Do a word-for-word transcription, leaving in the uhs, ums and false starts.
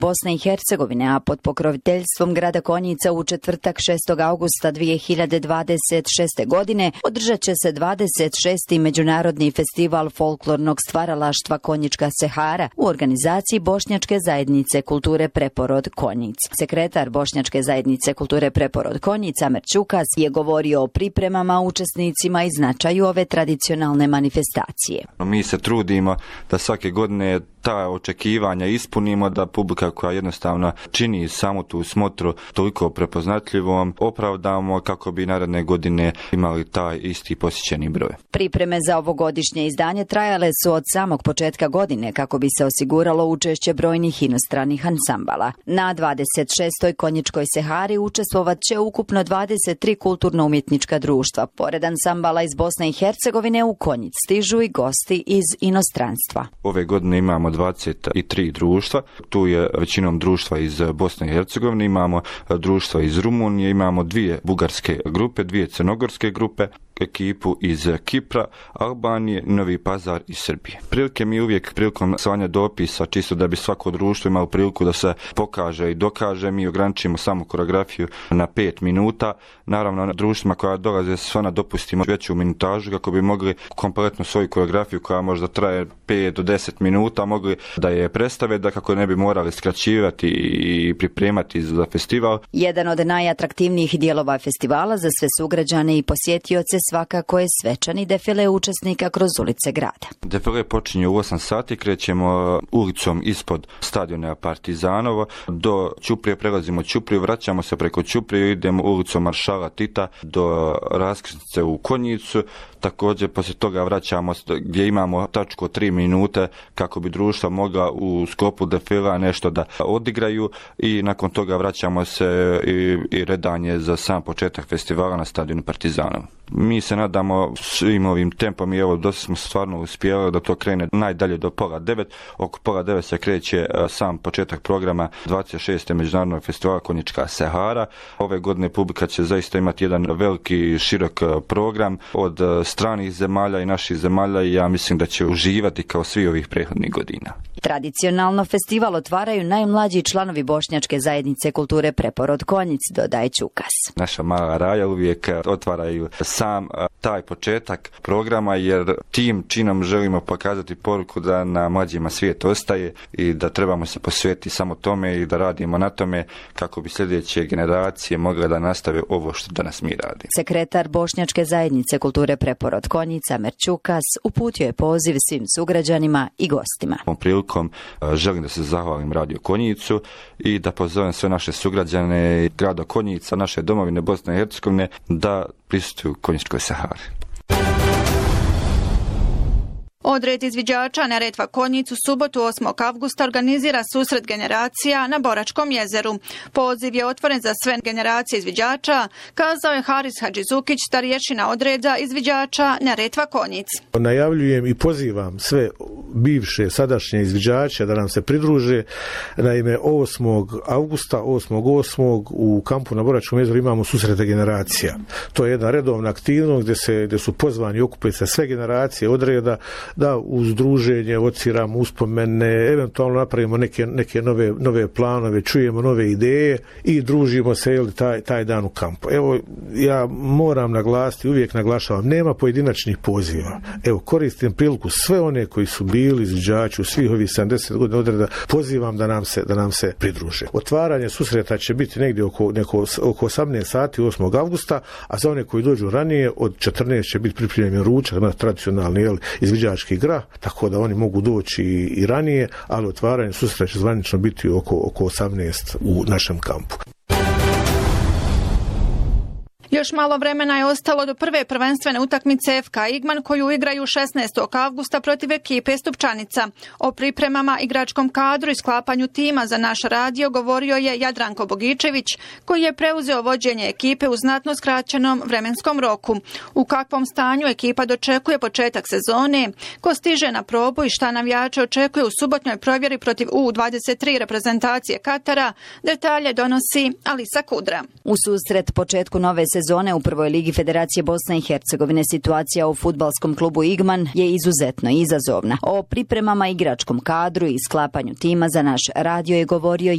Bosne i Hercegovine, a pod pokroviteljstvom grada Konjica u četvrtak šestog augusta dvije hiljade dvadeset šeste. godine održat će se dvadeset šesti. Međunarodni festival folklornog stvaralaštva Konjička Sehara u organizaciji Bošnjačke zajednice kulture Preporod Konjic. Sekretar Bošnjačke zajednice kulture Preporod Konjic Amer Ćukas je govorio o pripremama, učesnicima i značaju ove tradicionalne manifestacije. Mi se trudimo da svake godine ta očekivanja ispunimo, da publika koja jednostavno čini samu tu smotru toliko prepoznatljivom opravdamo kako bi naredne godine imali taj isti posjećeni broj. Pripreme za ovogodišnje izdanje trajale su od samog početka godine kako bi se osiguralo učešće brojnih inostranih ansambala. Na dvadeset šestoj Konjičkoj Sehari učestvovat će ukupno dvadeset tri kulturno-umjetnička društva. Pored ansambala iz Bosne i Hercegovine u Konjic stižu i gosti iz inostranstva. Ove godine imamo dvadeset tri društva, tu je većinom društva iz Bosne i Hercegovine, imamo društva iz Rumunije, imamo dvije bugarske grupe, dvije crnogorske grupe, ekipu iz Kipra, Albanije, Novi Pazar i Srbije. Prilike mi uvijek prilikom slanja dopisa, čisto da bi svako društvo imalo priliku da se pokaže i dokaže, mi ograničimo samo koreografiju na pet minuta. Naravno, na društvima koja dolaze sva na dopustimo veću minutažu kako bi mogli kompletnu svoju koreografiju koja možda traje pet do deset minuta mogli da je predstave, da kako ne bi morali skraćivati i pripremati za festival. Jedan od najatraktivnijih dijelova festivala za sve sugrađane i posjetioce svakako je svečani defile učesnika kroz ulice grada. Defile počinje u osam sati, krećemo ulicom ispod stadiona Partizanovo do Ćuprije, prelazimo Ćupriju, vraćamo se preko Ćuprije, idemo ulicom Maršala Tita do raskrsnice u Konjicu. Također poslije toga vraćamo gdje imamo tačku tri minute kako bi društva mogla u sklopu defila nešto da odigraju i nakon toga vraćamo se i, i redanje za sam početak festivala na stadionu Partizanovo. Mi se nadamo svim ovim tempom i evo dosta smo stvarno uspjeli da to krene najdalje do pola devet. Oko pola devet se kreće sam početak programa dvadeset šestog Međunarodnog festivala Konjička Sehara. Ove godine publika će zaista imati jedan veliki širok program od stranih zemalja i naših zemalja i ja mislim da će uživati kao svi ovih prethodnih godina. Tradicionalno festival otvaraju najmlađi članovi Bošnjačke zajednice kulture Preporod Konjic, dodaje Ćukas. Naša mala raja uvijek otvaraju sam taj početak programa jer tim činom želimo pokazati poruku da na mlađima svijet ostaje i da trebamo se posvetiti samo tome i da radimo na tome kako bi sljedeće generacije mogle da nastave ovo što danas mi radimo. Sekretar Bošnjačke zajednice kulture Preporod Konjic Amer Ćukas uputio je poziv svim sugrađanima i gostima. Ovom prilikom želim da se zahvalim Radio Konjicu i da pozovem sve naše sugrađane grada Konjica, naše domovine Bosne i Hercegovine da prisustvuju Konjičkoj Sehari. Odred izviđača Neretva Konjic u subotu osmog avgusta organizira susret generacija na Boračkom jezeru. Poziv je otvoren za sve generacije izviđača, kazao je Haris Hadžizukić, starješina odreda izviđača Neretva Konjic. Najavljujem i pozivam sve bivše, sadašnje izviđače da nam se pridruže. Naime, osmog avgusta, osmog osmog u kampu na Boračkom jezeru imamo susrete generacija. To je jedna redovna aktivnost gdje, se, gdje su pozvani i okupaju se sve generacije odreda da uz druženje ociramo uspomene, eventualno napravimo neke, neke nove, nove planove, čujemo nove ideje i družimo se jel, taj, taj dan u kampu. Evo, ja moram naglasiti, uvijek naglašavam, nema pojedinačnih poziva. Evo, koristim priliku sve one koji su bili izviđači u svih ovih sedamdeset godina odreda, pozivam da nam se, da nam se pridruže. Otvaranje susreta će biti negdje oko, neko, oko osamnaest sati osmog avgusta, a za one koji dođu ranije od četrnaest će biti pripremljen ručak, tradicionalni jel, izviđački igra, tako da oni mogu doći i, i ranije, ali otvaranje susreta će zvanično biti oko, oko osamnaest u našem kampu. Još malo vremena je ostalo do prve prvenstvene utakmice F K Igman koju igraju šesnaestog avgusta protiv ekipe Stupčanica. O pripremama, igračkom kadru i sklapanju tima za naš radio govorio je Jadranko Bogičević koji je preuzeo vođenje ekipe u znatno skraćenom vremenskom roku. U kakvom stanju ekipa dočekuje početak sezone, ko stiže na probu i šta navijače očekuje u subotnjoj provjeri protiv U dvadeset tri reprezentacije Katara, detalje donosi Alisa Kudra. U susret početku nove sezone sezone u prvoj ligi Federacije Bosne i Hercegovine situacija u fudbalskom klubu Igman je izuzetno izazovna. O pripremama, igračkom kadru i sklapanju tima za naš radio je govorio